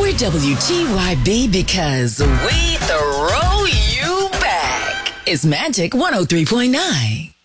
We're WTYB because we throw you back. It's Magic 103.9.